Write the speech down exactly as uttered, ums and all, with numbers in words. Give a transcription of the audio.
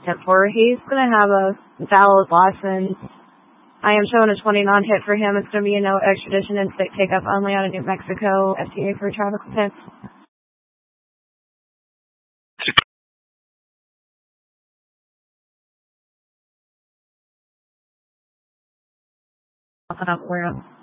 ten four. He's going to have a valid license. I am showing a twenty non-hit for him. It's going to be a no extradition and stick take-up only out of New Mexico. F T A for traffic offense. Nothing up, we're up.